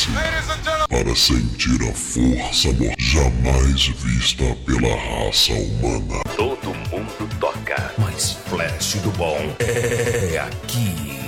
Prepare-se para sentir a força jamais vista pela raça humana. Todo mundo toca, mas Flash do bom é aqui.